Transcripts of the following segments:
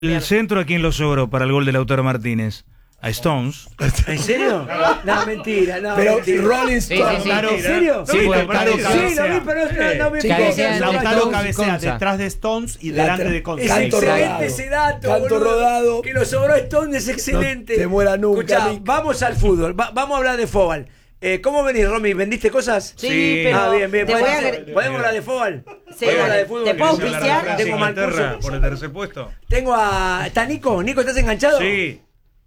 El centro a quién lo sobró para el gol de Lautaro Martínez. A Stones. ¿En serio? No, mentira. No, pero mentira. Rolling Stones. Sí. ¿En serio? Sí, Lautaro cabecea. Sí, lo vi, pero no me Cabecea fijo. Lautaro cabecea detrás de Stones y delante de Conte. Es Canto excelente rodado. ese dato. Canto boludo. rodado. Que lo sobró Stone es excelente. No te muera nunca, Escuchá, Nick. vamos al fútbol. Vamos a hablar de fútbol. ¿Cómo venís, Romy? ¿Vendiste cosas? Sí, pero bien. te voy a ¿Podemos hablar de fútbol? Sí, ¿Podemos hablar dale. de fútbol? ¿Te puedo ¿Querés hablar de auspiciar? Francia, Tengo mal Inglaterra curso. por el tercer puesto? Tengo a... ¿Está Nico? ¿Nico, estás enganchado? Sí.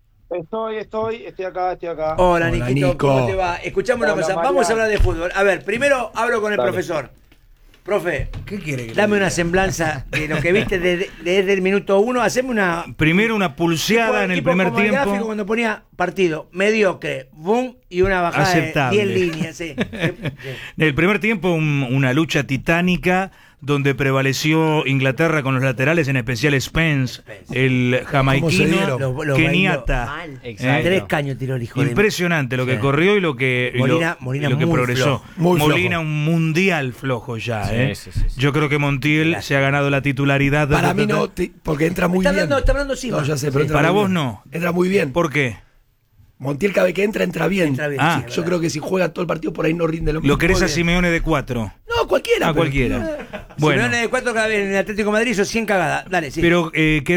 Estoy acá. Hola, Hola, Niquito, Nico. ¿cómo te va? Escuchame una Hola, cosa, Mariano. vamos a hablar de fútbol. A ver, primero hablo con el Dale. profesor. Profe, ¿Qué quiere que dame le una diga? semblanza de lo que viste desde el minuto 1. Haceme una... Primero una pulseada en el tipo primer como el gráfico tiempo. cuando ponía partido, mediocre, boom, y una bajada Aceptable. de 10 líneas. Sí. En el primer tiempo una lucha titánica donde prevaleció Inglaterra con los laterales, en especial Spence, el ¿Cómo se jamaiquino, dieron? Lo Keniata. Mal. ¿Eh? 3 caños tiró el hijo de... Impresionante lo que Sí. corrió y lo que, Molina y lo que muy progresó. flojo. Muy Molina flojo. un mundial flojo ya. Sí. Yo creo que Montiel se ha ganado la titularidad. Para mí no, porque entra muy bien. Está hablando Sima. No, ya sé, pero entra Para muy vos bien. no. Entra muy bien. ¿Por qué? Montiel cada vez que entra bien. Entra bien, Ah, sí, es Yo verdad. creo que si juega todo el partido por ahí no rinde lo mismo. Lo querés a Muy bien. Simeone de 4. No, cualquiera. A pero- cualquiera. Bueno. Simeone de 4 cada vez en el Atlético de Madrid hizo 100 cagadas. Dale, sí. Pero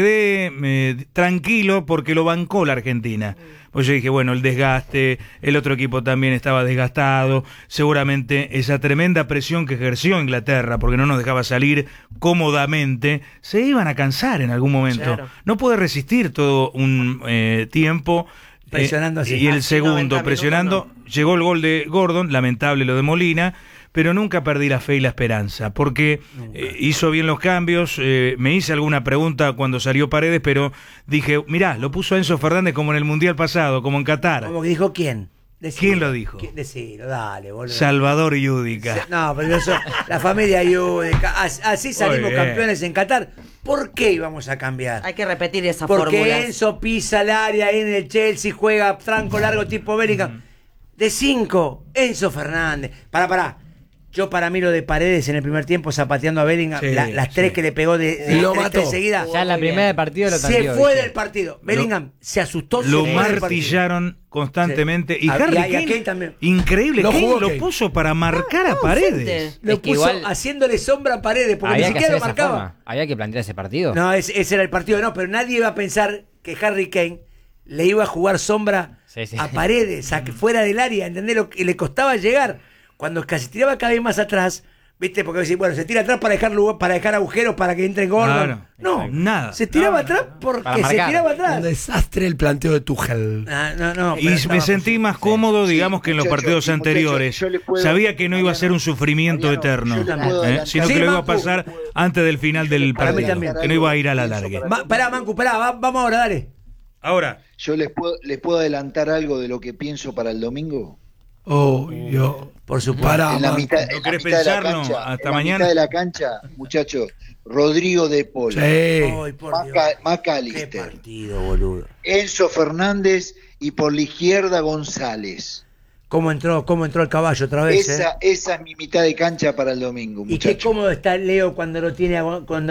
quedé tranquilo porque lo bancó la Argentina. Pues yo dije, bueno, el desgaste, el otro equipo también estaba desgastado, seguramente esa tremenda presión que ejerció Inglaterra, porque no nos dejaba salir cómodamente, se iban a cansar en algún momento. Claro. No puede resistir todo un tiempo. Presionando así. Y el Así 90 segundo, minutos, presionando, llegó el gol de Gordon, lamentable lo de Molina, pero nunca perdí la fe y la esperanza, porque hizo bien los cambios, me hice alguna pregunta cuando salió Paredes, pero dije, mirá, lo puso Enzo Fernández como en el Mundial pasado, como en Qatar. Como que dijo quién. ¿Quién lo dijo? Decilo, dale, boludo. Salvador Yudica. No, pero eso, la familia Yudica. Así salimos Muy bien. campeones en Qatar. ¿Por qué íbamos a cambiar? Hay que repetir esa Porque fórmula. Enzo pisa el área en el Chelsea, juega tranco largo tipo Bellingham. De 5, Enzo Fernández. Pará. Yo para mí lo de Paredes en el primer tiempo zapateando a Bellingham, Sí, las 3 sí. que le pegó de Lo tres mató. seguidas, Ya en la Muy bien. primera del partido lo se tanteó, fue ¿viste? del partido. Bellingham se asustó. se Lo fue del partido. martillaron constantemente. Sí. Y Ah, Harry y a Kane, Kane también. increíble, No Kane jugó lo Kane. puso para marcar a Paredes. Lo Es que puso igual- haciéndole sombra a Paredes, porque ni Había que siquiera hacer lo de esa marcaba. forma. Había que plantear ese partido. No, ese era el partido, no, pero nadie iba a pensar que Harry Kane le iba a jugar sombra Sí. a Paredes, a que fuera del área, ¿entendés? Lo que le costaba llegar. Cuando casi tiraba cada vez más atrás, ¿viste? Porque decís, bueno, se tira atrás para dejar lugar, para dejar agujeros para que entre Gordon. Claro. No, Nada. se tiraba No, atrás porque Para se marcar. tiraba Un atrás. desastre el planteo de Tuchel. No, Y pero me estaba sentí más cómodo, digamos, que en los muchachos, partidos y muchachos, anteriores. yo les puedo- Sabía que no iba a ser un sufrimiento Mariano, eterno, yo les puedo adelantar- sino Sí, que lo iba a Mancu. pasar antes del final del Para mí partido, también. que no iba a ir a la larga. Pará, Mancu, vamos ahora, dale. Ahora, Yo les puedo adelantar algo de lo que pienso para el domingo. Oh, yo. Por supuesto. Pará, En la man. mitad, ¿No en la querés mitad de la pensarlo cancha, hasta en la mañana? mitad de la cancha, muchachos, Rodrigo de Paul, Sí. Ay, por Dios. Qué McAllister, partido, boludo. Enzo Fernández y por la izquierda González. ¿Cómo entró el caballo otra vez? Esa es mi mitad de cancha para el domingo, Y qué muchachos. cómodo está Leo cuando lo tiene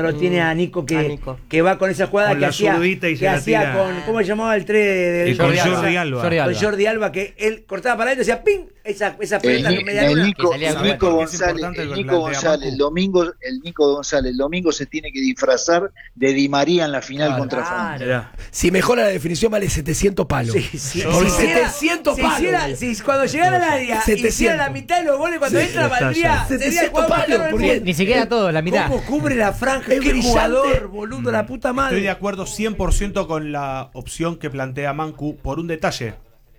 a Nico, a Nico. que va con esa jugada Con que la hacía, zurdita y se que la hacía tira. con, ¿cómo se llamaba el 3 Y con Jordi Alba. Con Jordi Alba, que él cortaba para adentro y decía ¡ping! Esa pelota que media luna. Nico, Que salía el con- Nico es González, importante el lo que Nico plantea González, Mancu. el Nico González, el domingo se tiene que disfrazar de Di María en la final Claro. contra Francia. mirá. Si mejora la definición, vale 700 palos. Sí. Por Si hiciera- 700 si palos. hiciera- si cuando llegara al área 700. hiciera la mitad de los goles cuando entra, valdría. Sería el 700 jugador más palos, caro del porque mundo. Ni siquiera todo, la mitad. ¿Cómo cubre la franja? Es ¡Qué brillante. jugador, boludo, la puta Estoy de madre! acuerdo 100% con la opción que plantea Mancu por un detalle.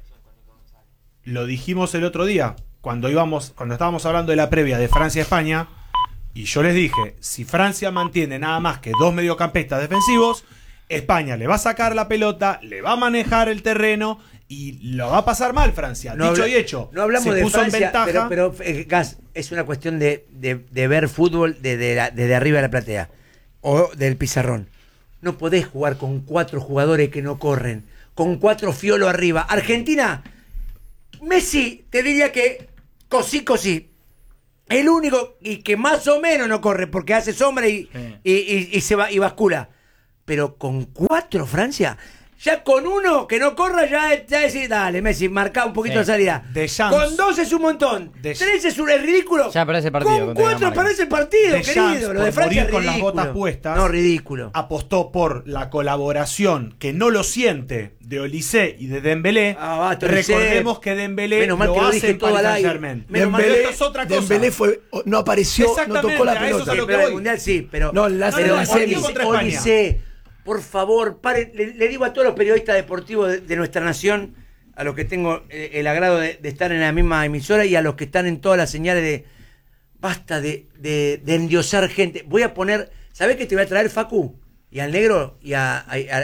Lo dijimos el otro día, cuando estábamos hablando de la previa de Francia-España, y yo les dije, si Francia mantiene nada más que 2 mediocampistas defensivos, España le va a sacar la pelota, le va a manejar el terreno y lo va a pasar mal Francia. Dicho habla- y hecho. No hablamos se de puso Francia, en ventaja. pero Gas, es una cuestión de ver fútbol desde arriba de la platea o del pizarrón. No podés jugar con 4 jugadores que no corren, con 4 fiolo arriba. Argentina, Messi, te diría que cosí. El único y que más o menos no corre porque hace sombra y se va y bascula. pero con 4 Francia. Ya con 1 que no corra, ya decís, dale, Messi, marca un poquito de salida. Deschamps. Con 2 es un montón. 3 es ridículo. Ya parece partido. Con 4 parece el partido, Deschamps, querido. Lo por de Francia es morir con las ridículo. botas puestas, No, ridículo. apostó por la colaboración que no lo siente de Olise y de Dembélé. Basta, Recordemos Olise. que Dembélé Menos mal que lo lo hace dije en todo Paris al aire. Saint-Germain. Menos mal Pero que- esto es otra cosa. Dembélé no apareció, no Exactamente, tocó la a eso pelota. es a lo que Pero el voy. mundial sí, pero. No, el láser pero en la serie. contra España. Olise, por favor, paren. Le digo a todos los periodistas deportivos de nuestra nación, a los que tengo el agrado de estar en la misma emisora y a los que están en todas las señales de. Basta de endiosar gente. Voy a poner. ¿Sabés qué te voy a traer, Facu? Y al negro y a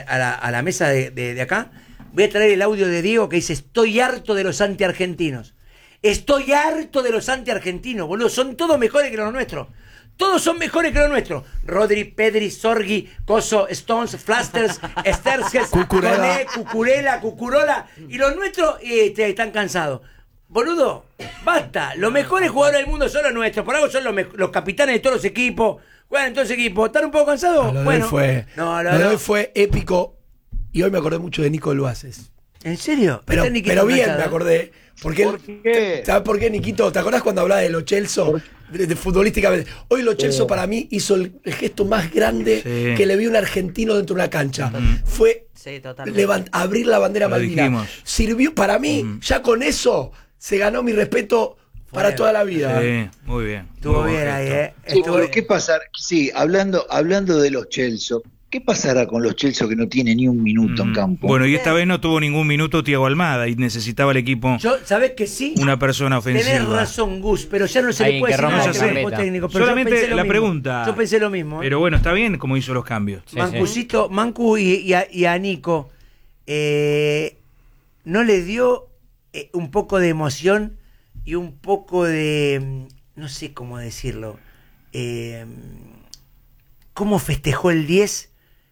la mesa de acá. Voy a traer el audio de Diego que dice: estoy harto de los anti-argentinos. Estoy harto de los anti-argentinos, boludo. Son todos mejores que los nuestros. Todos son mejores que los nuestros. Rodri, Pedri, Sorgi, Coso, Stones, Flasters, Sterskes, Coné, Cucurella, Cucurola. Y los nuestros están cansados. Boludo, basta. Los mejores jugadores del mundo son los nuestros. Por algo son los capitanes de todos los equipos. Juegan en todos los equipos. ¿Están un poco cansados? Lo de Bueno. hoy fue, No, lo de hoy fue épico. Y hoy me acordé mucho de Nico Luaces. ¿En serio? Pero Está Niquito bien enganchado. me acordé. Porque ¿Por qué? ¿Sabes por qué, Niquito? ¿Te acordás cuando hablaba de Lo Celso? De futbolísticamente. Hoy Lo Celso para mí hizo el gesto más grande Sí. que le vi a un argentino dentro de una cancha. Fue Sí, totalmente. abrir la bandera Lo malvina. dijimos. Sirvió para mí, ya con eso se ganó mi respeto para toda la vida. Sí, muy bien. Estuvo Muy bien buen ahí, gesto. Sí, Estuvo pero bien. ¿qué pasará? Sí, hablando de los Chelsea, ¿qué pasará con los Chelsea que no tienen ni un minuto en campo? Bueno, y esta vez no tuvo ningún minuto Thiago Almada y necesitaba el equipo Yo, ¿sabés que sí? una persona ofensiva. Tenés razón, Gus, pero ya no se le Alguien puede que decir rompa nada la al cuerpo gambeta. técnico. Pero yo Solamente pensé lo la mismo. pregunta. Yo pensé lo mismo. Pero bueno, está bien como hizo los cambios. Sí, Mancucito, Mancu y a Nico, ¿no le dio un poco de emoción y un poco de, no sé cómo decirlo, cómo festejó el 10?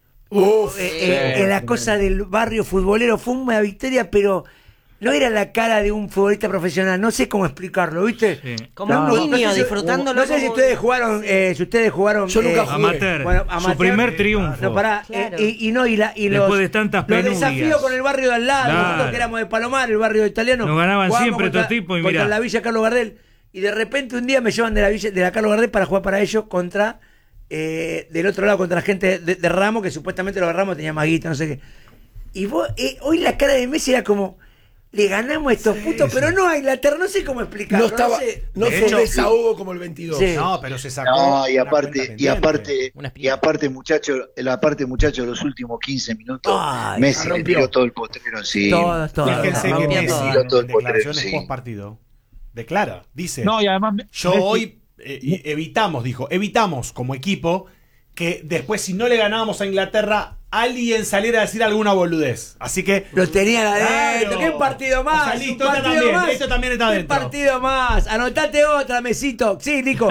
En la cosa del barrio futbolero fue una victoria, pero no era la cara de un futbolista profesional, no sé cómo explicarlo, ¿viste? Sí. Como un niño sé si- disfrutándolo. No sé si como- ustedes jugaron, Yo nunca jugué. Amateur. Bueno, Su amateur. primer triunfo. No, pará, Claro. los de tantas los penurias. desafíos con el barrio de al lado, Claro. nosotros que éramos de Palomar, el barrio italiano. Nos ganaban jugábamos siempre contra- estos tipos y contra mirá. la Villa Carlos Gardel. Y de repente un día me llevan de la Carlos Gardel para jugar para ellos contra del otro lado contra la gente de Ramos, que supuestamente los de Ramos tenía maguita, no sé qué. Y vos, hoy la cara de Messi era como, le ganamos a estos putos, pero no a Inglaterra, no sé cómo explicarlo. No estaba, sé. no De fue hecho, un desahogo como el 22. Sí. No, pero se sacó. No, y una aparte, cuenta y pendiente. aparte, Una y aparte, muchachos, los últimos 15 minutos, Ay, Messi le rompió. tiró todo el potrero encima. Todo. Fíjense que Rompía Messi todo. Tiró todo el en potrero, declaraciones sí. post partido declara, dice, No, y además yo Messi- hoy evitamos como equipo que después si no le ganábamos a Inglaterra alguien saliera a decir alguna boludez. Así que Lo tenían adentro. Claro. ¿Qué partido más? O sea, listo, Un esto partido también, más. esto también está ¿Qué adentro. partido más? Anotate otra, Mesito. Sí, Nico.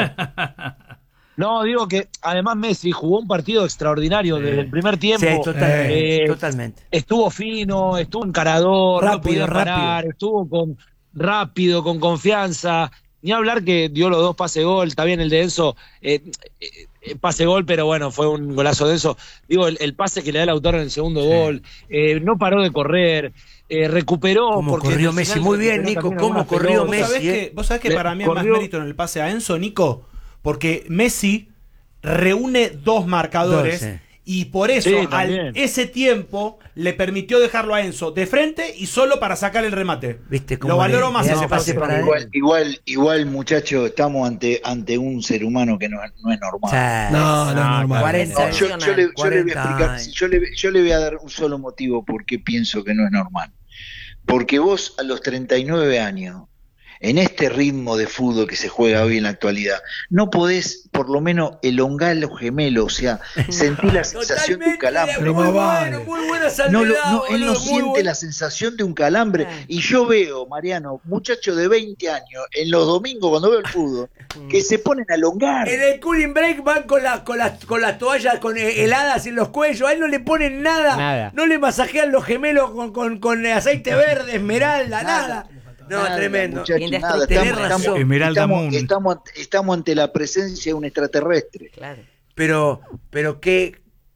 No, digo que además Messi jugó un partido extraordinario desde el primer tiempo. Sí, totalmente. Eh, Totalmente. Estuvo fino, estuvo encarador, no Rápido, podía parar, estuvo rápido, con confianza. Ni hablar que dio los 2 pase-gol, está bien el de Enzo, pase-gol, pero bueno, fue un golazo de Enzo. Digo, el pase que le da el autor en el segundo gol, no paró de correr, recuperó. ¿Cómo porque corrió al Messi? final Muy bien, recuperó Nico, también ¿cómo algunas corrió pelotas. Messi? ¿Vos sabés que Le para mí hay más corrió- mérito en el pase a Enzo, Nico? Porque Messi reúne 2 marcadores Dos, sí. y por eso Sí, al también. ese tiempo le permitió dejarlo a Enzo de frente y solo para sacar el remate. ¿Viste cómo Lo valoro le más da ese el pase pase. para él? Igual, muchachos, estamos ante un ser humano que no es normal. No, normal. 40 No, yo le voy a 40 explicar, años. yo le voy a dar un solo motivo por qué pienso que no es normal. Porque vos a los 39 años, en este ritmo de fútbol que se juega hoy en la actualidad, no podés por lo menos elongar los gemelos, o sea, sentir la sensación de un calambre. Pero Muy más bueno, vale. muy buena No, salvedad, él no boludo, muy siente bueno. la sensación de un calambre. Y yo veo, Mariano, muchachos de 20 años, en los domingos cuando veo el fútbol, que se ponen a elongar. En el cooling break van con las toallas heladas en los cuellos. A él no le ponen nada. Nada. No le masajean los gemelos con aceite verde, esmeralda, nada. No, Nada, tremendo. muchachos, nada. Tenés razón. Esmeralda Moon. Estamos ante la presencia de un extraterrestre. Claro. Pero qué.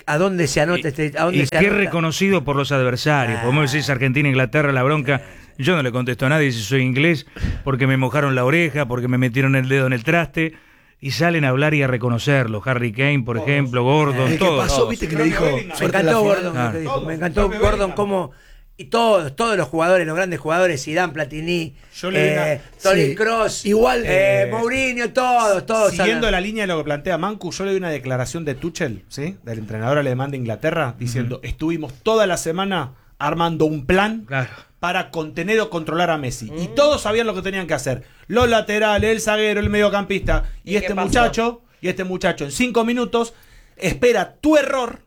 ¿A dónde se anota a dónde Y se qué anota? reconocido por los adversarios. Como decís, Argentina, Inglaterra, la bronca. Yo no le contesto a nadie si soy inglés, porque me mojaron la oreja, porque me metieron el dedo en el traste. Y salen a hablar y a reconocerlo. Harry Kane, por ejemplo, Gordon, ¿Qué todos. pasó? ¿Viste que le dijo? Me suerte en la encantó final? Gordon, Ah. lo que dijo. Me encantó Gordon como... Y todos los jugadores, los grandes jugadores, Zidane, Platini, Yo le di Toni Sí. Kroos, Igual, Mourinho, todos. Siguiendo hablan. la línea de lo que plantea Mancu, yo le doy una declaración de Tuchel, ¿sí? Del entrenador alemán de Inglaterra, diciendo, estuvimos toda la semana armando un plan Claro. para contener o controlar a Messi. Y todos sabían lo que tenían que hacer. Los laterales, el zaguero, el mediocampista. Y este muchacho, en 5 minutos, espera tu error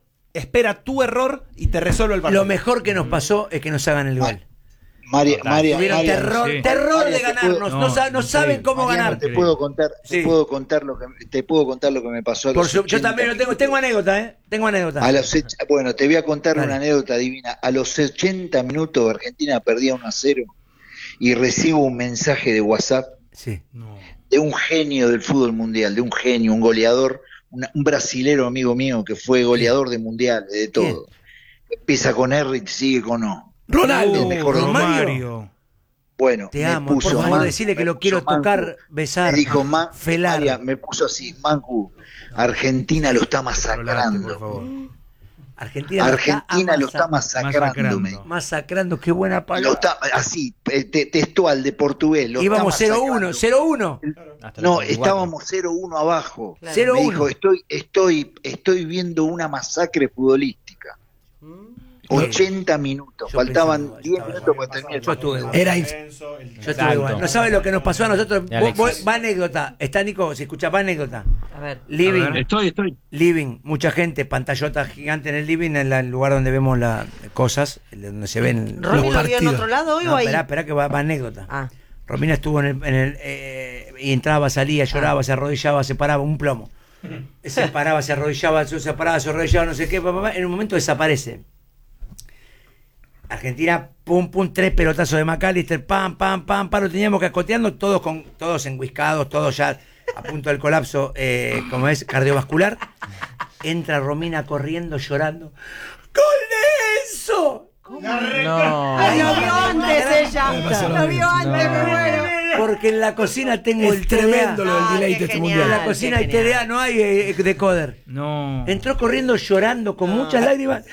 y te resuelve el partido. Lo mejor que nos pasó es que nos hagan el gol. María, Tuvieron terror, sí. terror María, de te ganarnos. puedo- No saben cómo Mariano, ganar. te puedo contar, Sí. te puedo contar lo que me pasó a Yo los 80 también lo tengo anécdota, ¿eh? Tengo anécdota. Bueno, te voy a contar Dale. una anécdota divina. A los 80 minutos Argentina perdía 1-0 y recibo un mensaje de WhatsApp Sí. de un genio del fútbol mundial, de un genio, un goleador, un brasilero amigo mío que fue goleador de mundiales, de todo. Empieza con R y sigue con O. Ronaldo. El mejor Romario. Bueno, Te me amo. puso Por favor, Man- decirle que me lo quiero puso Mancu. tocar, besar, Me dijo, felar. María, me puso así, Mancu, Argentina lo está masacrando. Por favor. Argentina Argentina lo está masacrando. me dijo. masacrando. Qué buena Lo palabra. está, así, textual de portugués. Lo Íbamos está 0-1, masacrando. 0-1. Hasta No, los 24. estábamos 0-1 abajo. Claro. Me 0-1. dijo, estoy viendo una masacre futbolística. 80 minutos, Yo faltaban pensaba, 10 estaba minutos para terminar el Yo estuve partido. igual. Era Yo estuve Exacto. igual. No sabes lo que nos pasó a nosotros. Y Alexis. Va anécdota. Está Nico, si escuchás, va anécdota. A ver. Living. A ver. Estoy. Living, mucha gente, pantallota gigante en el living, en el lugar donde vemos las cosas, donde se ven. ¿Romy lo vio en partidos. otro lado hoy No, o ahí? esperá que va anécdota. Ah. Romina estuvo y entraba, salía, lloraba, se arrodillaba, se paraba, un plomo. Se paraba, se arrodillaba, se paraba, se arrodillaba, no sé qué, en un momento desaparece. Argentina, pum, 3 pelotazos de McAllister, pam, lo teníamos que acoteando, todos enguiscados, todos ya a punto del colapso, como es, cardiovascular. Entra Romina corriendo, llorando. ¡Gol de Enzo! No. Ay, lo vio antes ella. pasó lo Lo vio antes, me muero. Porque en la cocina tengo Es el tremendo lo del Ah, delay qué de este genial. En mundial. la cocina hay qué genial. TDA, no hay decoder. No. Entró corriendo llorando con muchas lágrimas.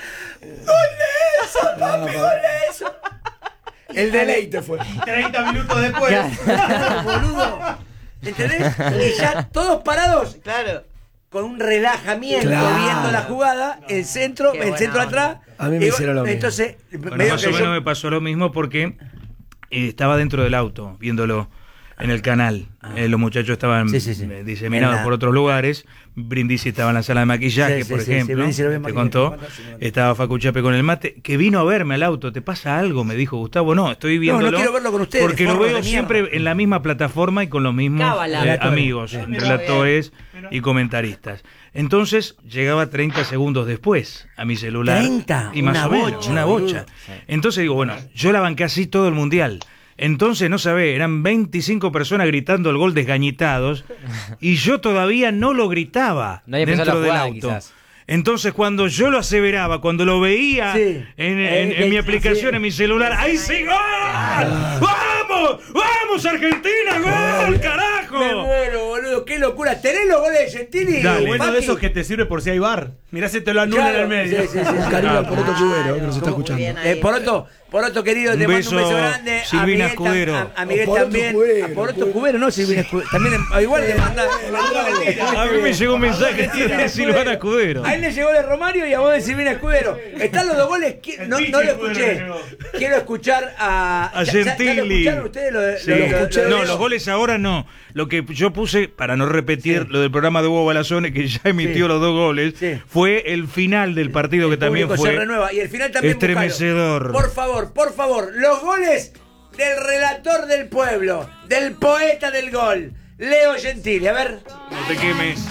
El deleite fue. 30 minutos después. Boludo. ¿Entendés? Y ya todos parados Claro. con un relajamiento Claro. viendo la jugada, el centro, Qué el buena centro onda. atrás. A mí me Y hicieron lo mismo. Entonces, Bueno, medio más que o yo- menos me pasó lo mismo porque estaba dentro del auto viéndolo en el canal. Los muchachos estaban Sí, sí, sí. diseminados En la- por otros lugares. Brindisi estaba en la sala de maquillaje, Sí, sí, por sí, sí, ejemplo. Brindisi lo ve en Te maquillaje, contó. me contó, sí, me contó. Estaba Facu Chape con el mate, que vino a verme al auto. ¿Te pasa algo? Me dijo Gustavo. No, estoy viéndolo. no quiero verlo con ustedes, Porque lo forros veo de siempre mierda. en la misma plataforma y con los mismos Cábala. amigos, relatores y comentaristas. Entonces llegaba 30 segundos después a mi celular. 30, y más una o menos, bocha, una boludo. bocha. Entonces digo, bueno, yo la banqué así todo el mundial. Entonces, no sabés, eran 25 personas gritando el gol desgañitados y yo todavía no lo gritaba No había empezado dentro la del jugada, auto. quizás. Entonces, cuando yo lo aseveraba, cuando lo veía Sí. en mi aplicación, sí. en mi celular, ¡ahí sí, gol! ¡Vamos! ¡Vamos, Argentina! ¡Gol, carajo! Me muero, boludo, qué locura. ¿Tenés los goles de Gentili? Dale. Bueno de Paqui? esos que te sirve por si hay bar. Mirá si te lo anulan Claro, al medio. sí, sí, sí. Cariño al Poroto Cubero, que nos está Muy escuchando. bien ahí. Poroto querido, Un te mando un beso, beso grande. Silvina a Miguel, Escudero. a Miguel A Poroto también. Cubero, A Poroto Cubero, no, Silvina Escudero. También, igual le manda. A mí me llegó un mensaje de Silvana Escudero. A él le llegó de Romario y a vos de Silvina Escudero. Están los dos goles. No lo escuché. Quiero escuchar a ¿Ya lo Gentili. escucharon ustedes? Sí. Lo de No, eso? los goles ahora no. Lo que yo puse, para no repetir lo del programa de Hugo Balazone, que ya emitió Sí. los 2 goles, Sí. fue el final del partido, que El también público fue se renueva. Y el final también. estremecedor. Buscalo. Por favor, los goles del relator del pueblo, del poeta del gol, Leo Gentili. A ver. No te quemes.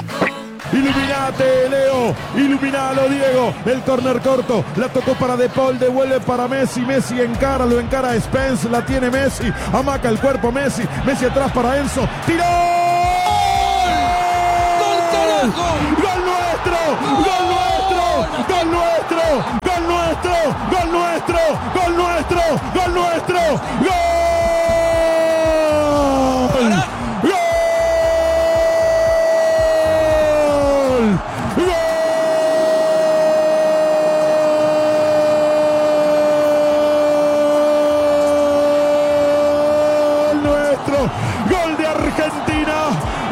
Iluminate, Leo. Iluminalo, Diego. El córner corto. La tocó para De Paul. Devuelve para Messi. Messi encara. Lo encara Spence. La tiene Messi. Amaca el cuerpo Messi. Messi atrás para Enzo. ¡Tiró! ¡Gol nuestro! ¡Gol nuestro! ¡Gol nuestro! ¡Gol nuestro! ¡Gol nuestro! ¡Gol nuestro! ¡Gol nuestro! ¡Gol! Gol de Argentina,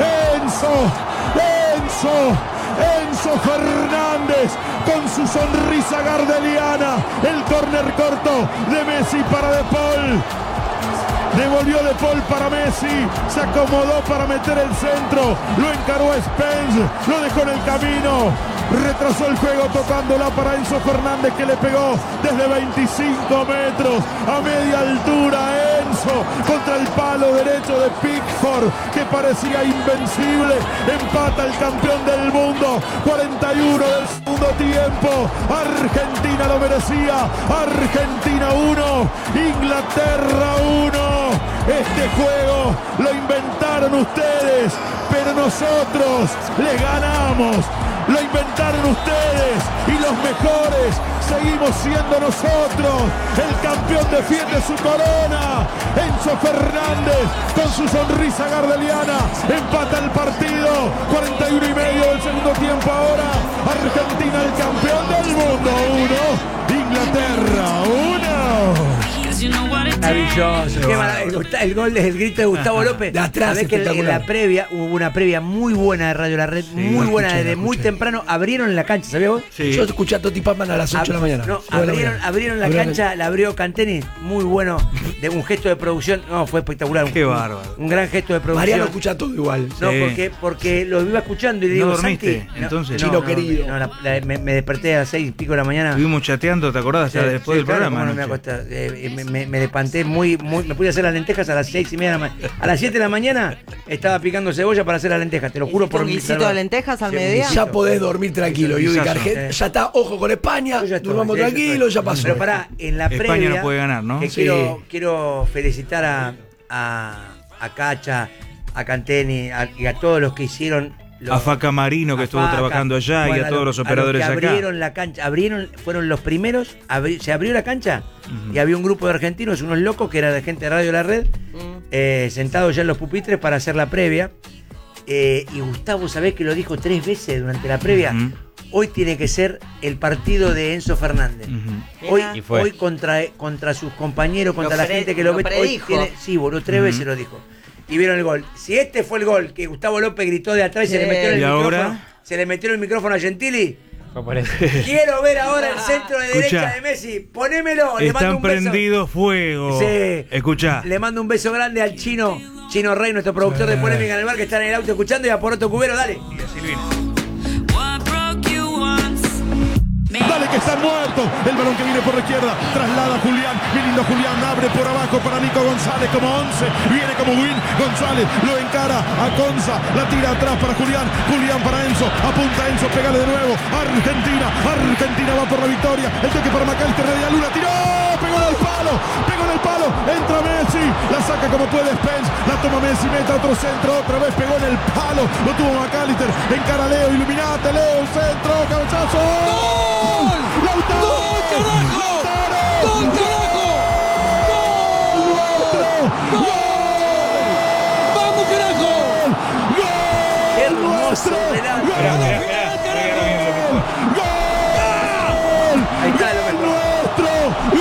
Enzo Fernández con su sonrisa gardeliana, el córner corto de Messi para De Paul. Devolvió De Paul para Messi, se acomodó para meter el centro, lo encaró a Spence, lo dejó en el camino, retrasó el juego tocándola para Enzo Fernández, que le pegó desde 25 metros a media altura. Enzo contra el palo derecho de Pickford, que parecía invencible, empata el campeón del mundo. 41 del segundo tiempo, Argentina lo merecía. Argentina 1, Inglaterra 1. Este juego lo inventaron ustedes, pero nosotros les ganamos. Lo inventaron ustedes y los mejores seguimos siendo nosotros. El campeón defiende su corona. Enzo Fernández con su sonrisa gardeliana empata el partido. 41 y medio del segundo tiempo ahora. Argentina el campeón del mundo 1, Inglaterra 1. Maravilloso. Qué el gol es el grito de Gustavo López. De atrás, sabés que en la previa hubo una previa muy buena de Radio La Red, muy buena, desde muy temprano. Abrieron la cancha, ¿sabías vos? Sí. Yo escuché a Toti Pamman a las 8 de la mañana. No, abrieron la cancha, la abrió Canteni, muy bueno, de un gesto de producción. No, fue espectacular. Qué bárbaro. Un gran gesto de producción. Mariano escucha todo igual. No, Sí. porque lo iba escuchando y le digo, ¿No dormiste? Santi, Entonces. Chino querido. me desperté a las 6 y pico de la mañana. Estuvimos chateando, ¿te acordás? Sí, Después del claro, programa. cómo no me anoche. acosté. Me levanté muy, me pude hacer las lentejas a las 6:30 de la mañana. A las 7 de la mañana estaba picando cebolla para hacer las lentejas, te lo juro por ¿Un mi guisito de lentejas al mediodía? Ya podés dormir tranquilo, Yudica. Guisazo. Ya está, ojo con España, Yo ya estoy, durmamos ya tranquilo, estoy. ya pasó. Pero pará, en la España previa. no puede ganar, ¿no? Que Sí. quiero felicitar a Cacha, a Canteni y a todos los que hicieron. A Faca Marino, que estuvo trabajando allá, y a todos los operadores que acá. abrieron la cancha, fueron los primeros, se abrió la cancha y había un grupo de argentinos, unos locos que era de gente de Radio La Red, sentados ya en los pupitres para hacer la previa. Y Gustavo, ¿sabés que lo dijo 3 veces durante la previa? Hoy tiene que ser el partido de Enzo Fernández. Y fue. Hoy contra sus compañeros, contra Lo la gente que lo ve. Hoy predijo. sí, boludo, 3 veces lo dijo. Y vieron el gol. Si este fue el gol que Gustavo López gritó de atrás y se le metió en el ¿Y micrófono, ahora? se le metió en el micrófono a Gentili. Fue por eso. Quiero ver ahora el centro de Escuchá. derecha de Messi. Ponémelo. Le mando Están un beso. prendidos fuego. Sí. Escuchá. Le mando un beso grande al Chino Rey, nuestro productor de Polémica en el Bar, que está en el auto escuchando, y a Poroto Cubero, dale. Dale que están muertos. El balón que viene por la izquierda. Traslada Julián. Mi lindo Julián. Abre por abajo para Nico González como 11. Viene como Win. González lo encara a Conza. La tira atrás para Julián. Julián para Enzo. Apunta Enzo. Pégale de nuevo. Argentina va por la victoria. El toque para McAllister de Luna. Tiró. Pegó en el palo. Entra Messi. La saca como puede Spence. La toma Messi. Mete otro centro. Otra vez pegó en el palo. Lo tuvo McAllister. Encara a Leo. Iluminate Leo. Centro. Cabezazo. ¡Gol! ¡Lautaro! ¡Gol, carajo! ¡Gol, carajo! ¡Gol! ¡Vamos, carajo! ¡Gol! ¡Qué hermoso! ¡Gol! Ahí está lo mejor. ¡Nuestro!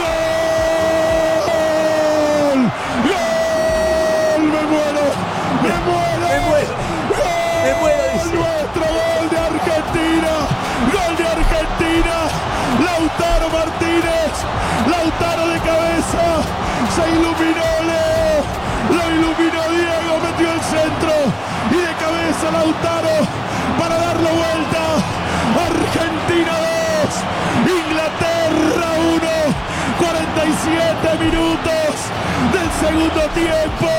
¡Gol! ¡Gol! ¡Me muero! dice. ¡Nuestro gol de Argentina! ¡Gol de Argentina! Lautaro Martínez, Lautaro de cabeza, se iluminó Leo, lo iluminó Diego, metió el centro y de cabeza Lautaro para darlo vuelta. Argentina 2, Inglaterra 1, 47 minutos del segundo tiempo.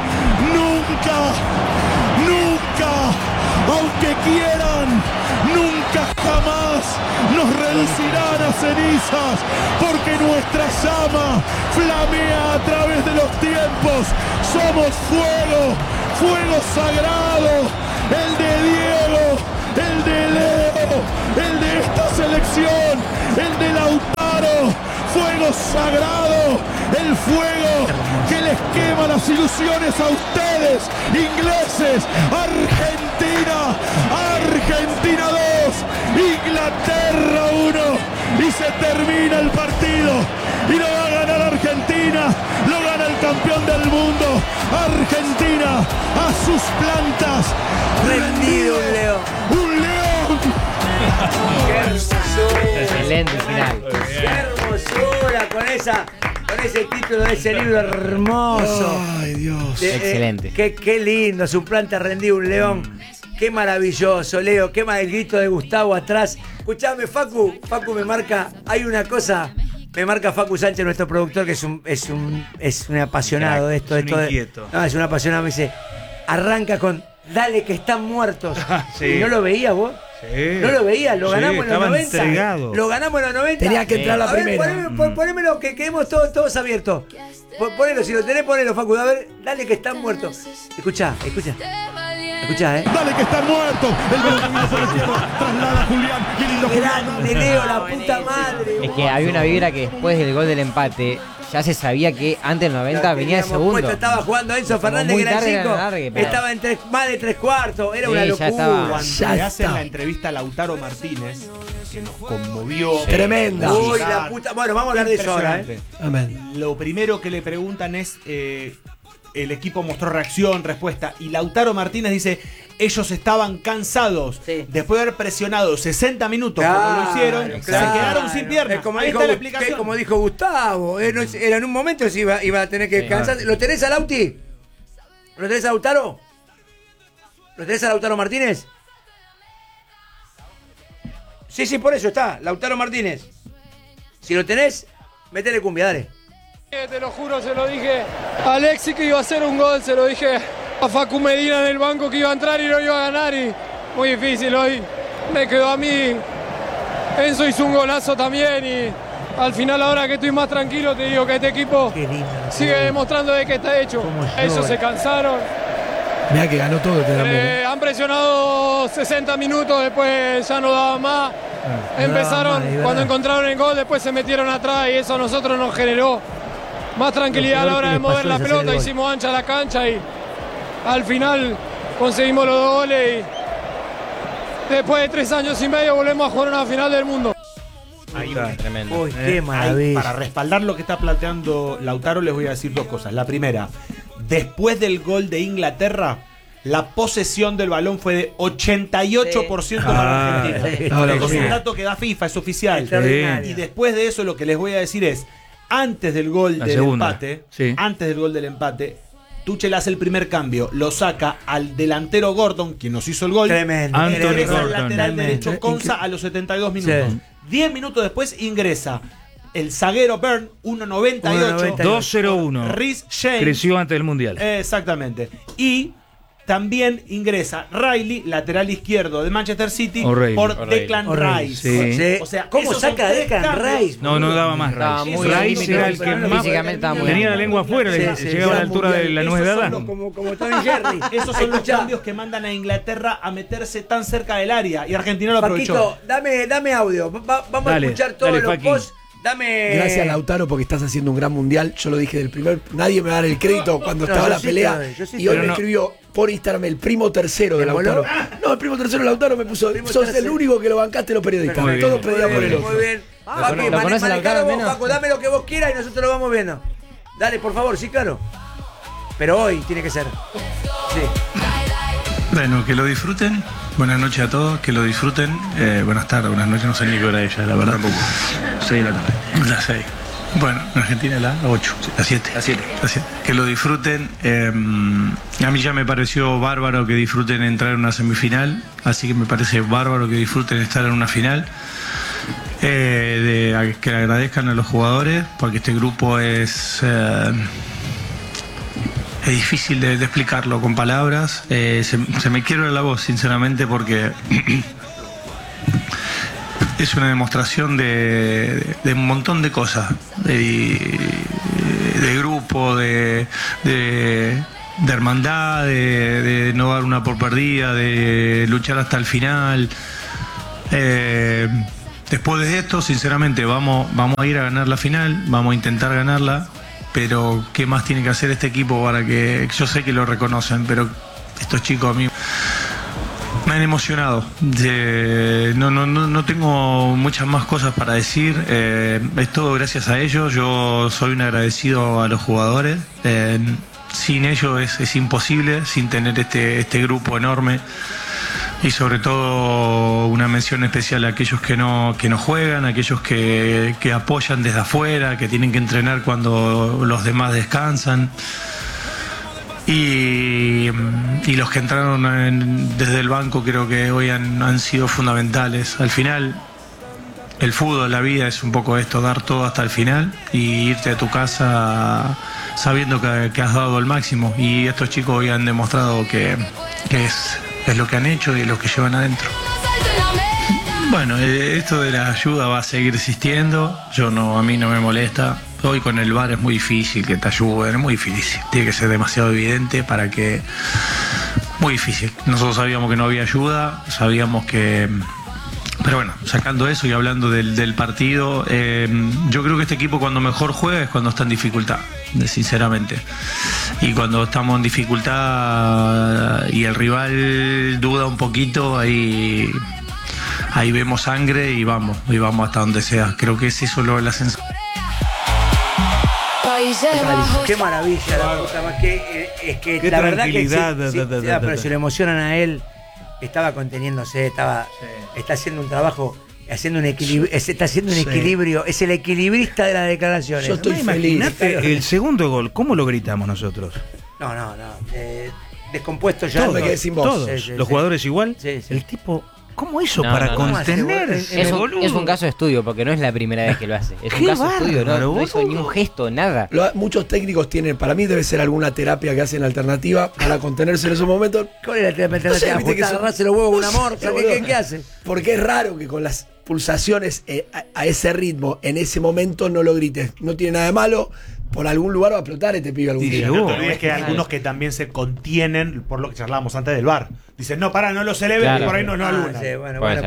Nunca, aunque quieran, nunca jamás nos reducirán a cenizas, porque nuestra llama flamea a través de los tiempos. Somos fuego sagrado, el de Diego, el de Leo, el de esta selección, el de Lautaro, fuego sagrado, el fuego que les quema las ilusiones a ustedes, ingleses. Argentina 2, Inglaterra 1, y se termina el partido, y lo va a ganar Argentina, lo gana el campeón del mundo. Argentina a sus plantas, Rendido un león. un león. ¡Qué hermosura! Excelente final. ¡Qué hermosura! Con ese título de ese libro hermoso. Ay, Dios. Excelente. Qué lindo, su planta rendido un león. Qué maravilloso, Leo. Qué el grito de Gustavo atrás. Escuchame, Facu me marca. Hay una cosa. Me marca Facu Sánchez, nuestro productor, que es un apasionado de esto. Es un inquieto. No, es un apasionado. Me dice, arranca con dale que están muertos. Sí. ¿Y no lo veías vos? Sí. No lo veías, lo Sí, ganamos en los estaba 90. entregado. Lo ganamos en los 90. Tenía que entrar la A ver, primera. ponémelo, que quedemos todos abiertos. Ponelo, si lo tenés, ponelo, Facu. A ver, dale que están muertos. Escuchá, ¿eh? Dale que están muertos. El gol termina por la izquierda. Traslada a Julián. Qué lindo Julián. Grande, Leo, la puta madre. Es que había una vibra que después del gol del empate ya se sabía que antes del 90 venía el segundo. Estaba jugando Enzo Fernández, muy que era el tarde, 5. era largue, pero- Estaba en más de 3/4. Era Sí, una ya locura. estaba. Cuando Ya le hacen está. la entrevista a Lautaro Martínez, que nos conmovió. Tremenda. Uy, la puta. Bueno, vamos a hablar de eso ahora, Impresionante. Amén. Lo primero que le preguntan es, el equipo mostró reacción, respuesta, y Lautaro Martínez dice, ellos estaban cansados. Sí. Después de haber presionado 60 minutos como lo hicieron, se quedaron sin piernas. Es como Ahí dijo, está la explicación. como dijo Gustavo. Era en un momento si iba a tener que descansar. ¿Lo tenés a Lauti? ¿Lo tenés a Lautaro? ¿Lo tenés a Lautaro Martínez? Sí, por eso está. Lautaro Martínez. Si lo tenés, métele cumbia, dale. Te lo juro, se lo dije a Alexi que iba a hacer un gol, se lo dije a Facu Medina en el banco que iba a entrar y no iba a ganar, y muy difícil hoy. Me quedó a mí. Enzo hizo un golazo también, y al final, ahora que estoy más tranquilo, te digo que este equipo sigue demostrando de que está hecho. Ellos se cansaron. Mirá que ganó todo este también. Han presionado 60 minutos, después ya no daban más. Empezaron, más, cuando encontraron el gol, después se metieron atrás, y eso a nosotros nos generó más tranquilidad a la hora de mover la pelota. Hicimos ancha la cancha y al final conseguimos los 2 goles, y después de 3 años y medio volvemos a jugar una final del mundo. Tremendo. Uy, qué maravilla. Para respaldar lo que está planteando Lautaro, les voy a decir 2 cosas. La primera, después del gol de Inglaterra, la posesión del balón fue de 88% para Argentina. No, lo Es comí. un dato que da FIFA, es oficial. Extraordinario. Y después de eso, lo que les voy a decir es, antes del gol La del segunda. empate, Sí. Tuchel hace el primer cambio, lo saca al delantero Gordon, quien nos hizo el gol. Tremendo. Anthony Ingresa al Gordon. lateral Tremendo. derecho Conza a los 72 minutos. Sí. 10 minutos después ingresa el zaguero Byrne, 1.98. 2-0-1. Reece James. Creció antes del Mundial. Exactamente. Y también ingresa Riley, lateral izquierdo de Manchester City, O'Reilly. por Declan O'Reilly. Rice. Sí. O sea, ¿Cómo esos son saca 3 Declan cambios. Rice? No daba más Estaba Rice. muy Rice era el que físicamente más estaba muy tenía la bien. lengua afuera, llegaba a la altura de la nuez de Esos son Adán. los- Como Tony Jerry. Esos son los Escuchá, cambios que mandan a Inglaterra a meterse tan cerca del área. Y Argentina lo aprovechó. Paquito, dame audio. Vamos Dale, a escuchar todos dale, los Paqui. posts. Dame. Gracias, Lautaro, porque estás haciendo un gran mundial. Yo lo dije del primer. Nadie me va a dar el crédito cuando No, estaba yo la sí pelea. te doy, yo sí Y te hoy doy. me escribió por Instagram el primo tercero de ¿Me voló? Lautaro. No, el primo tercero de Lautaro me puso. Primo Sos el tercero. único que lo bancaste los periodistas. Muy bien. Todos pedían por el otro. Muy bien. Paqui, ¿Lo conoce manejalo Lautaro, vos, menos? Paco, dame lo que vos quieras y nosotros lo vamos viendo. Dale, por favor, sí, claro. Pero hoy tiene que ser. Sí. Bueno, que lo disfruten. Buenas noches a todos, que lo disfruten. Buenas tardes, buenas noches, no sé ni qué hora es ya, la verdad. Tampoco. 6 de la tarde. Las 6. Bueno, en Argentina las 8, las 7. Las 7. Que lo disfruten. A mí ya me pareció bárbaro que disfruten entrar en una semifinal, así que me parece bárbaro que disfruten estar en una final. Que le agradezcan a los jugadores, porque este grupo es difícil de explicarlo con palabras. Se me quiebra la voz, sinceramente, porque es una demostración de un montón de cosas, de grupo, de hermandad, de no dar una por perdida, de luchar hasta el final. Después de esto, sinceramente, vamos a ir a ganar la final, vamos a intentar ganarla, pero ¿qué más tiene que hacer este equipo para que... Yo sé que lo reconocen, pero estos chicos a mí me han emocionado. No tengo muchas más cosas para decir. Es todo gracias a ellos. Yo soy un agradecido a los jugadores. Sin ellos es imposible, sin tener este grupo enorme. Y sobre todo una mención especial a aquellos que no juegan, a aquellos que apoyan desde afuera, que tienen que entrenar cuando los demás descansan. Y los que entraron desde el banco creo que hoy han sido fundamentales. Al final, el fútbol, la vida es un poco esto, dar todo hasta el final y irte a tu casa sabiendo que has dado el máximo. Y estos chicos hoy han demostrado que es lo que han hecho y lo que llevan adentro. Bueno, esto de la ayuda va a seguir existiendo. A mí no me molesta. Hoy con el VAR es muy difícil que te ayuden, es muy difícil. Tiene que ser demasiado evidente para que... Muy difícil. Nosotros sabíamos que no había ayuda, sabíamos que... Pero bueno, sacando eso y hablando del partido, yo creo que este equipo cuando mejor juega es cuando está en dificultad, sinceramente. Y cuando estamos en dificultad y el rival duda un poquito, ahí vemos sangre y vamos hasta donde sea. Creo que es eso la sensación. Qué maravilla, la puta más es que qué la verdad que pero se le emocionan a él. Estaba conteniéndose, está haciendo un trabajo, está haciendo un equilibrio, es el equilibrista de las declaraciones. Yo estoy feliz. Imagínate el segundo gol, ¿cómo lo gritamos nosotros? No. Descompuesto ya. Me quedé sin voz. Todos, los jugadores igual. Sí. El tipo, ¿cómo hizo para contener? Es un caso de estudio, porque no es la primera vez que lo hace. Es un caso de estudio, no hizo ni un gesto, nada. Muchos técnicos tienen, para mí debe ser alguna terapia que hacen alternativa para contenerse en esos momentos. ¿Cuál es la terapia alternativa? Agarrarse los huevos con un amor. ¿Qué hace? Porque es raro que con las pulsaciones a ese ritmo, en ese momento, no lo grites. No tiene nada de malo. Por algún lugar va a explotar este pibe algún día. No te olvides que hay algunos que también se contienen, por lo que charlábamos antes del VAR. Dicen, no, para, no lo celebren, por ahí no alguna. Sí,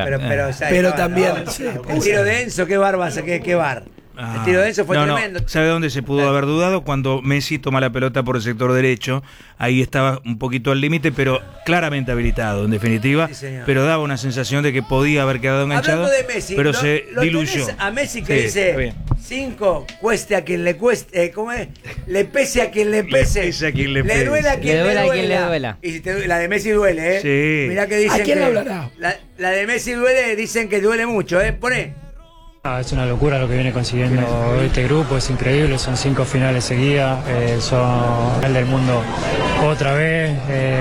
pero también... El tiro de Enzo, ¿qué bar va a ser? ¿Qué bar? El tiro de Enzo fue tremendo. ¿Sabe dónde se pudo haber dudado? Cuando Messi toma la pelota por el sector derecho. Ahí estaba un poquito al límite, pero claramente habilitado, en definitiva. Sí, pero daba una sensación de que podía haber quedado enganchado. Hablando de Messi, pero se diluyó. A Messi que dice 5, cueste a quien le cueste, ¿cómo es? Le pese a quien le pese. Le pese a quien le pese. Le duela a quien le duela. Y si la de Messi duele, Sí. Mirá que dicen ¿A quién hablará? La de Messi duele, dicen que duele mucho, Poné. Es una locura lo que viene consiguiendo este grupo, es increíble, son 5 finales seguidas, son el del mundo otra vez,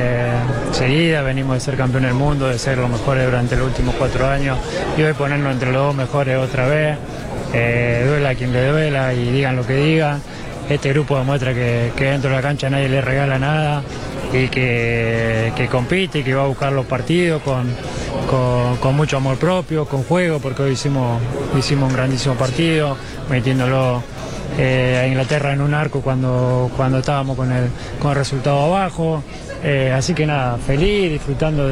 seguida, venimos de ser campeón del mundo, de ser los mejores durante los últimos 4 años y hoy ponernos entre los 2 mejores otra vez, duela a quien le duela y digan lo que digan, este grupo demuestra que dentro de la cancha nadie le regala nada y que compite y que va a buscar los partidos con mucho amor propio, con juego, porque hoy hicimos un grandísimo partido, metiéndolo a Inglaterra en un arco cuando estábamos con el resultado abajo. Así que nada, feliz, disfrutando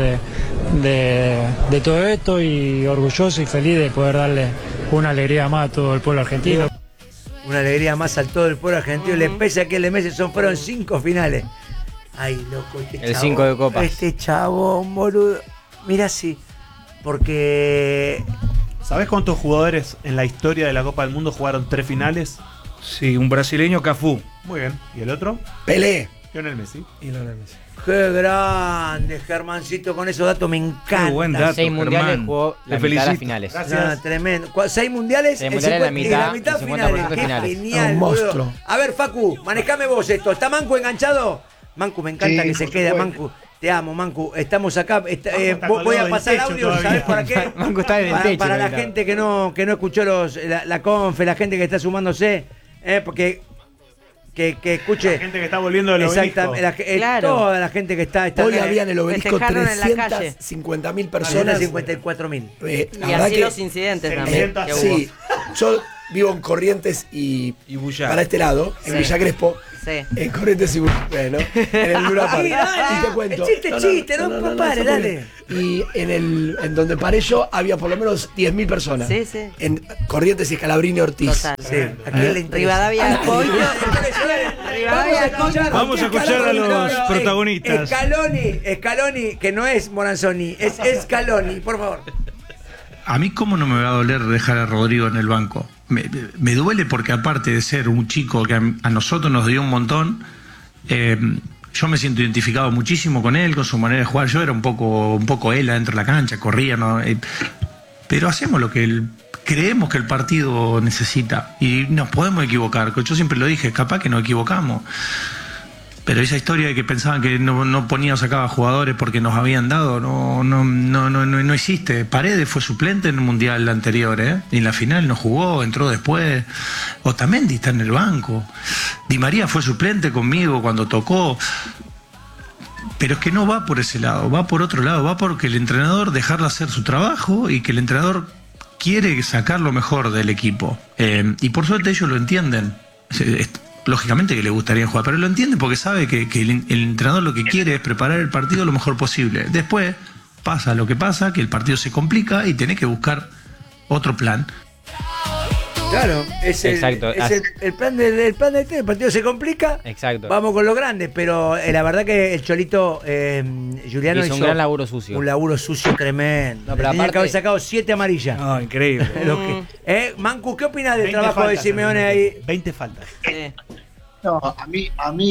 de todo esto y orgulloso y feliz de poder darle una alegría más a todo el pueblo argentino. Una alegría más a todo el pueblo argentino, le pese a que le Messi fueron 5 finales. Ay, loco, el 5 de Copa. Este chabón, boludo. Mira, sí. Porque... ¿Sabés cuántos jugadores en la historia de la Copa del Mundo jugaron 3 finales? Sí, un brasileño, Cafú. Muy bien. ¿Y el otro? Pelé. Lionel Messi. Qué grande, Germancito, con esos datos me encanta. Qué buen dato, 6 mundiales Germán. jugó la mitad de las finales. Gracias. Tremendo. 6 mundiales, 6 mundiales, la mitad finales. Qué finales. genial, un monstruo. boludo. A ver, Facu, manejame vos esto. ¿Está Mancu enganchado? Mancu, me encanta que se quede, Mancu. Te amo, Mancu. Estamos acá. Voy a pasar audio, ¿sabes para qué? Mancu está en el techo. Para la gente que no escuchó la confe, la gente que está sumándose, porque que escuche. La gente que está volviendo del obelisco. Exactamente. Toda la gente que está Hoy había en el obelisco Festejaron en la calle. 350.000 personas. 54.000. Y así los incidentes también. Sí, yo vivo en Corrientes y Bullá. para este lado, en Villa Crespo. Sí. En Corrientes y bueno, en el Luna Park. Y te cuento. No pare, dale. Y en donde paré yo había por lo menos 10.000 personas. Sí, sí. En Corrientes y Scalabrini Ortiz. Total. Sí, ¿a quién le interesa? Rivadavia Coito. Vamos a escuchar a los protagonistas. Scaloni, que no es Moranzoni, es Scaloni, por favor. A mí cómo no me va a doler dejar a Rodrigo en el banco. Me duele porque aparte de ser un chico que a nosotros nos dio un montón, yo me siento identificado muchísimo con él, con su manera de jugar. Yo era un poco él adentro de la cancha, corría, ¿no? Pero hacemos lo que creemos que el partido necesita y nos podemos equivocar. Yo siempre lo dije, capaz que nos equivocamos. Pero esa historia de que pensaban que no ponía o sacaba jugadores porque nos habían dado, no existe. Paredes fue suplente en el Mundial anterior, y en la final no jugó, entró después. Otamendi está en el banco. Di María fue suplente conmigo cuando tocó. Pero es que no va por ese lado, va por otro lado, va porque el entrenador dejarle hacer su trabajo y que el entrenador quiere sacar lo mejor del equipo. Y por suerte ellos lo entienden. Lógicamente que le gustaría jugar, pero lo entiende porque sabe que el entrenador lo que quiere es preparar el partido lo mejor posible. Después pasa lo que pasa, que el partido se complica y tenés que buscar otro plan. Claro, es el plan del el partido se complica. Exacto. Vamos con los grandes, pero la verdad que el Cholito Juliano hizo un gran laburo sucio. Un laburo sucio tremendo. No, pero tenía aparte, que haber sacado 7 amarillas. No, increíble. Mancu, ¿qué opinas del trabajo de Simeone ahí? 20 faltas. No, a mí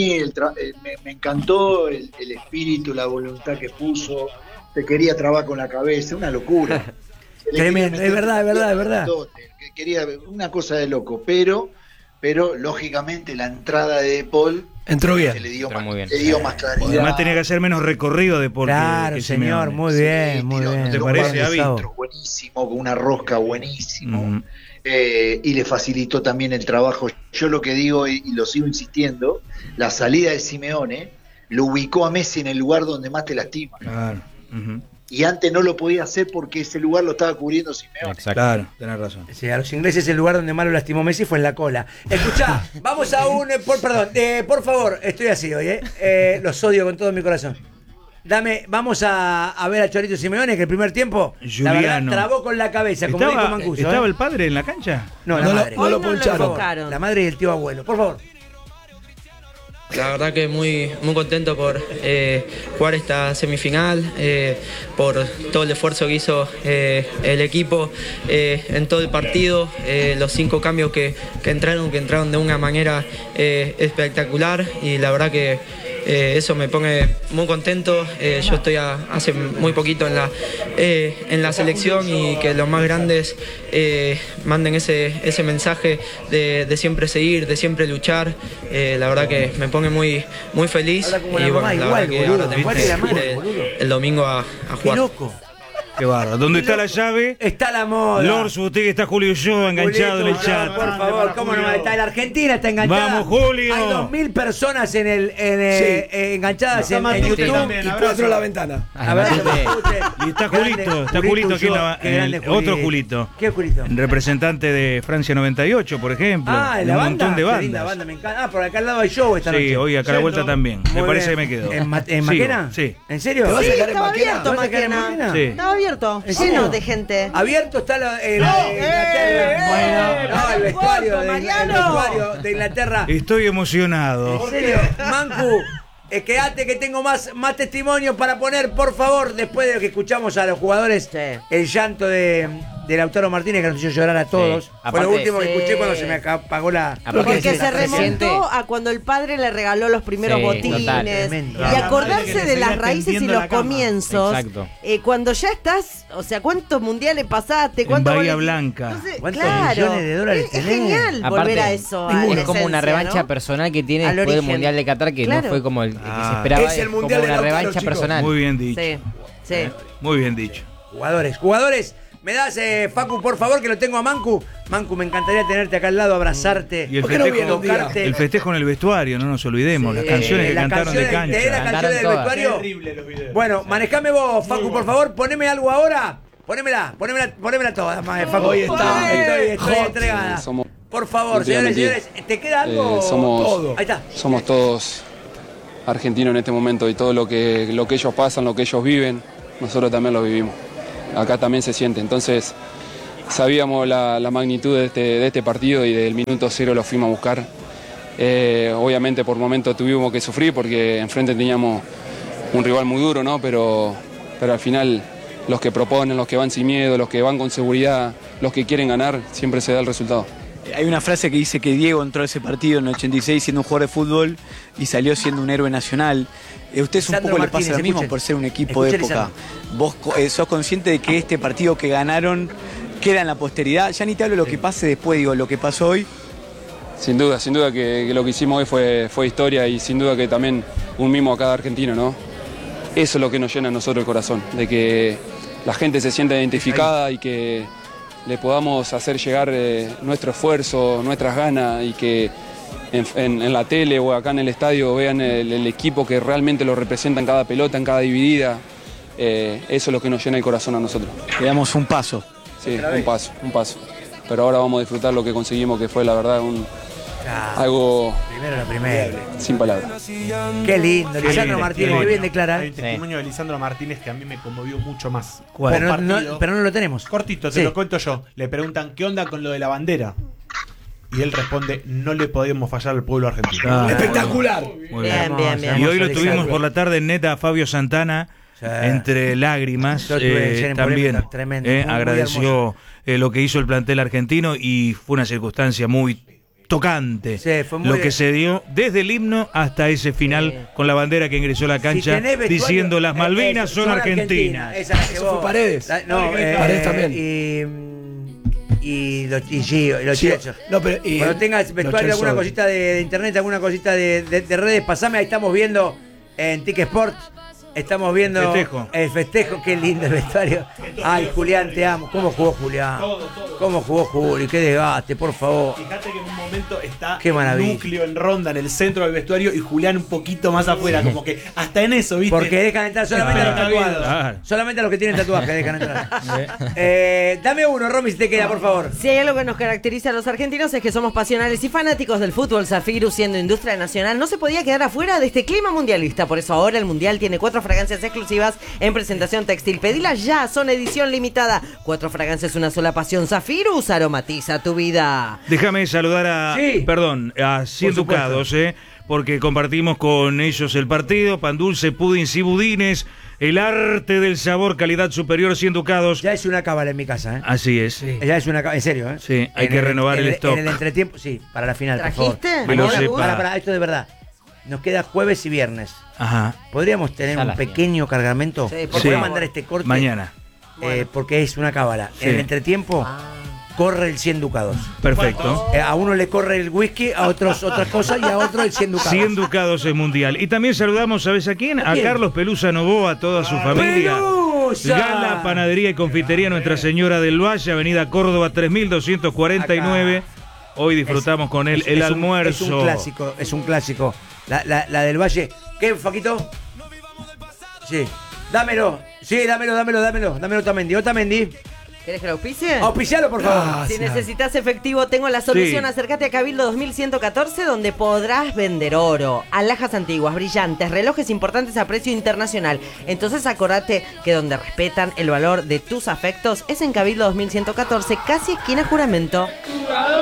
me encantó el espíritu, la voluntad que puso. Te quería trabar con la cabeza, una locura. Tremendo, es verdad. Quería una cosa de loco, pero lógicamente la entrada de De Paul entró bien. le dio más claridad. Además tenía que hacer menos recorrido de Paul. Claro, que señor, Simeone. muy bien, muy bien. ¿Te parece, Avi? Buenísimo, con una rosca buenísimo. Y le facilitó también el trabajo. Yo lo que digo y lo sigo insistiendo, la salida de Simeone lo ubicó a Messi en el lugar donde más te lastima. Claro. Y antes no lo podía hacer porque ese lugar lo estaba cubriendo Simeone. Exacto. Claro, tenés razón. Sí, a los ingleses el lugar donde más lo lastimó Messi fue en la cola. Escuchá, vamos a por favor, estoy así hoy, los odio con todo mi corazón. Vamos a ver a Cholito Simeone, que el primer tiempo, Juliano, la verdad, trabó con la cabeza, como dijo Mancuso. ¿Estaba el padre en la cancha? No, la madre. No lo poncharon. La madre y el tío abuelo, por favor. La verdad que muy contento por jugar esta semifinal, por todo el esfuerzo que hizo el equipo en todo el partido, los 5 cambios que entraron de una manera espectacular y la verdad que eso me pone muy contento. Yo estoy hace muy poquito en la selección y que los más grandes manden ese mensaje de siempre seguir, de siempre luchar. La verdad que me pone muy feliz y bueno, la verdad que ahora tenemos que ir el domingo a jugar. Qué loco. Qué barro. ¿Dónde está la llave? Está la moda. Lord Subotegui, está Julio Ulloa enganchado en el chat. Por favor, ¿cómo no? Está la Argentina, está enganchada. Vamos, Julio. Hay 2.000 personas enganchadas en YouTube. Y 4 en la ventana. A ver, y está Julito, aquí otro Julito. ¿Qué Julito? Representante de Francia 98, por ejemplo. En la un banda. montón de Qué bandas. linda banda, me encanta. Por acá al lado hay show esta noche. Sí, hoy acá a la vuelta también. Me parece que me quedo. ¿En Maquena? Sí. ¿En serio? ¿Te vas a sacar en Estaba Maquena? abierto ¿Vas a sacar en Maquena. Maquena? Sí. Estaba abierto, ¿En serio? lleno de gente. Abierto está el vestuario de Inglaterra. Estoy emocionado. En serio, Mancu, quédate que tengo más testimonios para poner, por favor, después de que escuchamos a los jugadores, el llanto de Lautaro Martínez, que nos hizo llorar a todos. Fue lo último que escuché cuando se me apagó la... Porque se remontó a cuando el padre le regaló los primeros botines. Y acordarse de las raíces y los comienzos. Exacto. Cuando ya estás, o sea, ¿cuántos mundiales pasaste? En Bahía Blanca. Entonces, ¿Cuántos claro, millones de dólares es tenés? genial volver a eso. Es como una revancha personal que tiene Al después del origen. Mundial de Qatar, que no fue como el que se esperaba. Es el como Mundial de una Lautaro, revancha chicos. personal. Muy bien dicho. Sí. Muy bien dicho. Jugadores, ¿me das, Facu, por favor, que lo tengo a Mancu? Mancu, me encantaría tenerte acá al lado, abrazarte. Y el ¿Por qué no festejo, viene un día? el festejo en el vestuario, no nos olvidemos. Las canciones que cantaron de cancha. ¿Tenés las canciones del todas. vestuario? Terrible los videos. Bueno, manejame vos, Facu, por favor, poneme algo ahora. Ponémela toda, más Facu. Hoy está. Estoy entregada. Por favor, señores, ¿te queda algo? Todo. Ahí está. Somos todos argentinos en este momento y todo lo que ellos pasan, lo que ellos viven, nosotros también lo vivimos. Acá también se siente. Entonces, sabíamos la magnitud de este partido y del minuto 0 lo fuimos a buscar. Obviamente por momentos tuvimos que sufrir porque enfrente teníamos un rival muy duro, ¿no? Pero al final los que proponen, los que van sin miedo, los que van con seguridad, los que quieren ganar, siempre se da el resultado. Hay una frase que dice que Diego entró a ese partido en el 86 siendo un jugador de fútbol y salió siendo un héroe nacional. ¿Ustedes un poco le pasa lo mismo por ser un equipo de época? ¿Vos sos consciente de que este partido que ganaron queda en la posteridad? Ya ni te hablo de lo que pase después, digo, lo que pasó hoy. Sin duda que lo que hicimos hoy fue historia y sin duda que también un mimo a cada argentino, ¿no? Eso es lo que nos llena a nosotros el corazón, de que la gente se sienta identificada y que le podamos hacer llegar nuestro esfuerzo, nuestras ganas y que en la tele o acá en el estadio vean el equipo que realmente lo representa en cada pelota, en cada dividida. Eso es lo que nos llena el corazón a nosotros. Le damos un paso. Sí, un paso. Pero ahora vamos a disfrutar lo que conseguimos, que fue la verdad algo primero. Sin palabras. Qué lindo, Lisandro Martínez, qué bien declara. Hay un testimonio de Lisandro Martínez que a mí me conmovió mucho más. Pero no lo tenemos. Cortito, te lo cuento yo. Le preguntan, ¿qué onda con lo de la bandera? Y él responde, no le podemos fallar al pueblo argentino. Espectacular. Bien. Y hoy lo tuvimos por la tarde en Neta a Fabio Santana, entre lágrimas. También agradeció lo que hizo el plantel argentino y fue una circunstancia muy tocante, lo que se dio desde el himno hasta ese final con la bandera que ingresó a la cancha diciendo las Malvinas son argentinas. Esa fue Paredes. Paredes también. Y los chillos. Cuando tengas vestuario, alguna cosita de internet, alguna cosita de redes, pasame, ahí estamos viendo en Tic Sport. Estamos viendo el festejo, qué lindo el vestuario. Ay, Julián, te amo. ¿Cómo jugó Julián? ¿Cómo jugó Juli? Qué desgaste, por favor. Fíjate que en un momento está el núcleo en ronda en el centro del vestuario y Julián un poquito más afuera, como que hasta en eso, ¿viste? Porque dejan entrar solamente a los tatuados. Claro. Solamente a los que tienen tatuaje dejan entrar. Dame uno, Romy, si te queda, por favor. Si hay algo que nos caracteriza a los argentinos es que somos pasionales y fanáticos del fútbol. Zafiro, siendo industria nacional, no se podía quedar afuera de este clima mundialista. Por eso ahora el Mundial tiene 4 fragancias exclusivas en presentación textil. Pedilas ya, son edición limitada. 4 fragancias, una sola pasión. Zafirus aromatiza tu vida. Déjame saludar a 100 ducados, porque compartimos con ellos el partido. Pan dulce, pudins y budines. El arte del sabor, calidad superior, 100 ducados. Ya es una cábala en mi casa, Así es. Sí. Ya es una cábala, en serio, Sí, hay que renovar el stock. En el entretiempo, sí, para la final, ¿trajiste? Por favor. Para esto de verdad. Nos queda jueves y viernes. Ajá. ¿Podríamos tener un pequeño cargamento? Sí, ¿Voy a mandar este corte? Mañana. Porque es una cábala. En el entretiempo corre el 100 ducados. Perfecto. A uno le corre el whisky, a otros otras cosas y a otro el 100 ducados. 100 ducados es mundial. Y también saludamos, ¿sabes a quién? A Carlos Pelusa Novoa, a toda su familia. Gala, Panadería y Confitería Nuestra Señora del Valle, Avenida Córdoba 3249. Hoy disfrutamos con él el almuerzo. Es un clásico. La del Valle. ¿Qué, Faquito? Sí. Dámelo. Sí, dámelo Tamendi. Otamendi. ¿Querés que lo auspicie? Auspicialo, por favor. Si necesitas efectivo, tengo la solución. Sí. Acércate a Cabildo 2114, donde podrás vender oro, alhajas antiguas, brillantes, relojes importantes a precio internacional. Entonces acordate que donde respetan el valor de tus afectos es en Cabildo 2114, casi esquina Juramento.